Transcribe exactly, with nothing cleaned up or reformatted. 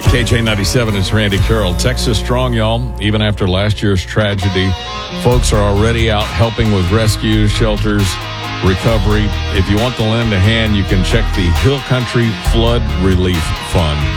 K J ninety-seven, it's Randy Carroll. Texas strong, y'all. Even after last year's tragedy, folks are already out helping with rescues, shelters, recovery. If you want to lend a hand, you can check the Hill Country Flood Relief Fund.